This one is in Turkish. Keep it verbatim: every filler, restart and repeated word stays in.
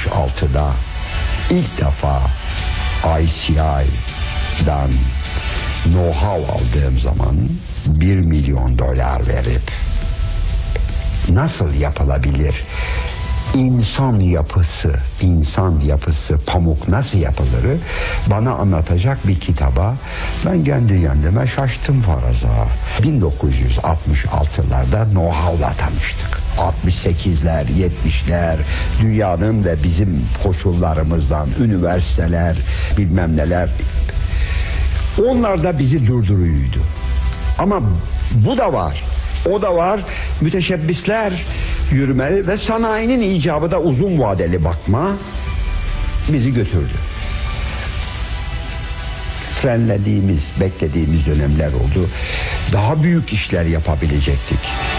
altmış altıda ilk defa I C I'dan know-how aldığım zaman bir milyon dolar verip nasıl yapılabilir? İnsan yapısı, insan yapısı, pamuk nasıl yapılır? Bana anlatacak bir kitaba ben kendi kendime şaştım faraza. bin dokuz yüz altmış altılarda know-how'la tanıştık. altmış sekizler, yetmişler, dünyanın ve bizim koşullarımızdan üniversiteler, bilmem neler. Onlar da bizi durduruyordu. Ama bu da var. O da var. Müteşebbisler yürümeli ve sanayinin icabı da uzun vadeli bakma bizi götürdü. Frenlediğimiz, beklediğimiz dönemler oldu. Daha büyük işler yapabilecektik.